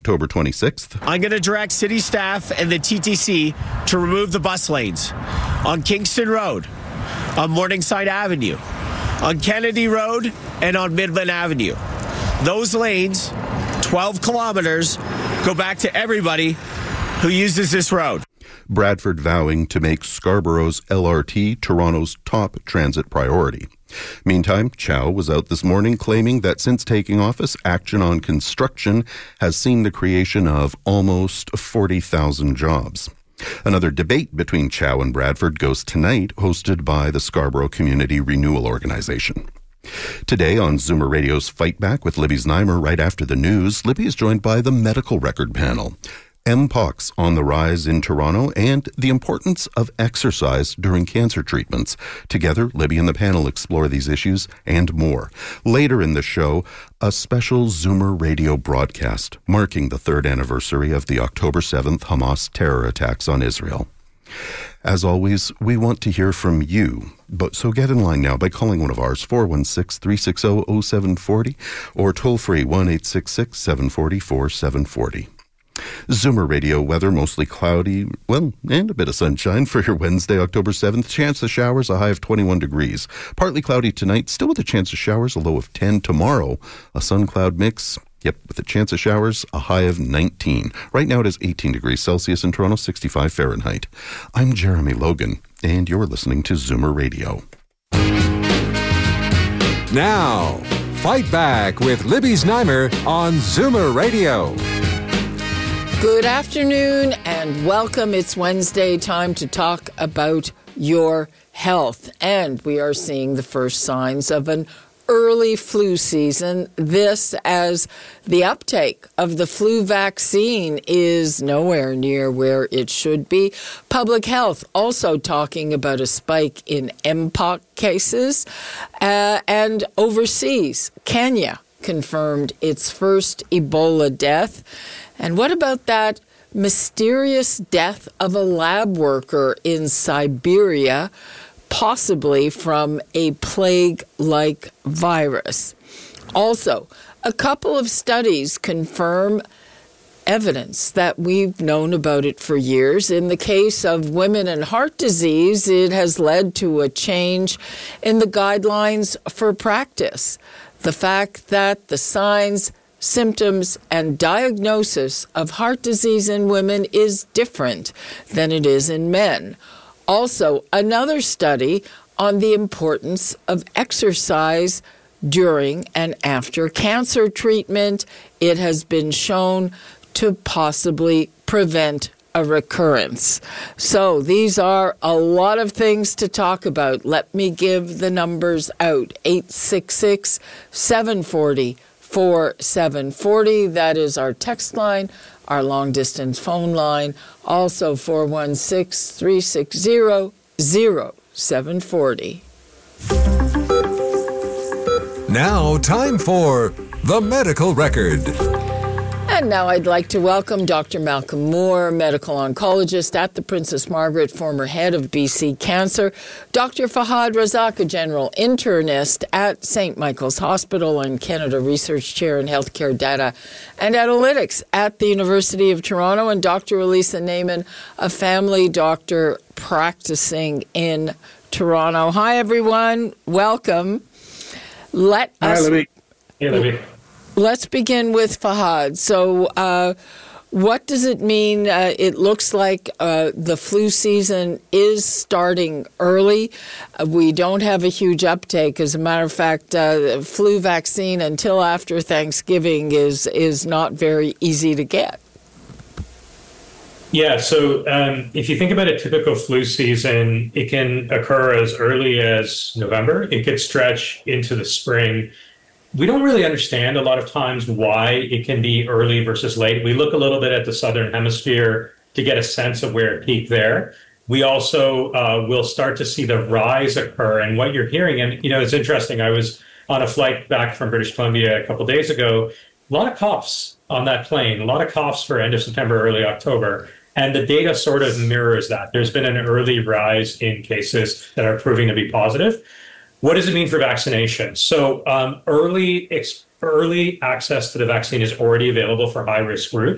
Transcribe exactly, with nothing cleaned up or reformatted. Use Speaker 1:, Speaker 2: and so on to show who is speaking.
Speaker 1: October twenty-sixth.
Speaker 2: I'm going to direct city staff and the T T C to remove the bus lanes on Kingston Road, on Morningside Avenue, on Kennedy Road, and on Midland Avenue. Those lanes, twelve kilometers, go back to everybody who uses this road.
Speaker 1: Bradford vowing to make Scarborough's L R T Toronto's top transit priority. Meantime, Chow was out this morning claiming that since taking office, action on construction has seen the creation of almost forty thousand jobs. Another debate between Chow and Bradford goes tonight, hosted by the Scarborough Community Renewal Organization. Today on Zoomer Radio's Fight Back with Libby Znaimer, right after the news, Libby is joined by the medical record panel. M POX on the rise in Toronto and the importance of exercise during cancer treatments. Together, Libby and the panel explore these issues and more. Later in the show, a special Zoomer Radio broadcast marking the third anniversary of the October seventh Hamas terror attacks on Israel. As always, we want to hear from you, but so get in line now by calling one of ours, four one six, three six zero, zero seven four zero, or toll-free one eight six six, seven four zero, four seven four zero. Zoomer Radio weather, mostly cloudy, well, and a bit of sunshine for your Wednesday, October seventh. Chance of showers, a high of twenty-one degrees. Partly cloudy tonight, still with a chance of showers, a low of ten. Tomorrow, a sun-cloud mix, yep, with a chance of showers, a high of nineteen. Right now it is eighteen degrees Celsius in Toronto, sixty-five Fahrenheit. I'm Jeremy Logan, and you're listening to Zoomer Radio.
Speaker 3: Now, Fight Back with Libby Znaimer on Zoomer Radio.
Speaker 4: Good afternoon and welcome. It's Wednesday, time to talk about your health. And we are seeing the first signs of an early flu season. This as the uptake of the flu vaccine is nowhere near where it should be. Public health also talking about a spike in M POX cases. Uh, and overseas, Kenya confirmed its first Ebola death. And what about that mysterious death of a lab worker in Siberia, possibly from a plague-like virus? Also, a couple of studies confirm evidence that we've known about it for years. In the case of women and heart disease, it has led to a change in the guidelines for practice. The fact that the signs, symptoms, and diagnosis of heart disease in women is different than it is in men. Also, another study on the importance of exercise during and after cancer treatment. It has been shown to possibly prevent a recurrence. So these are a lot of things to talk about. Let me give the numbers out. eight six six, seven four zero, four seven four zero. That is our text line, our long-distance phone line. Also four one six, three six zero, zero seven four zero.
Speaker 3: Now, time for The Medical Record.
Speaker 4: And now I'd like to welcome Doctor Malcolm Moore, medical oncologist at the Princess Margaret, former head of B C Cancer, Doctor Fahad Razak, a general internist at Saint Michael's Hospital and Canada Research Chair in Healthcare Data and Analytics at the University of Toronto, and Doctor Elisa Naiman, a family doctor practicing in Toronto. Hi, everyone. Welcome. Let
Speaker 5: Hi,
Speaker 4: us...
Speaker 5: Libby. Hey, Libby.
Speaker 4: Let's begin with Fahad. So uh, what does it mean? Uh, it looks like uh, the flu season is starting early. Uh, we don't have a huge uptake. As a matter of fact, uh, the flu vaccine until after Thanksgiving is, is not very easy to get.
Speaker 5: Yeah, so um, if you think about a typical flu season, it can occur as early as November. It could stretch into the spring. We don't really understand a lot of times why it can be early versus late. We look a little bit at the Southern Hemisphere to get a sense of where it peaked there. We also uh, will start to see the rise occur. And what you're hearing, and, you know, it's interesting. I was on a flight back from British Columbia a couple of days ago. A lot of coughs on that plane, a lot of coughs for end of September, early October. And the data sort of mirrors that. There's been an early rise in cases that are proving to be positive. What does it mean for vaccination? So um, early ex- early access to the vaccine is already available for high-risk groups.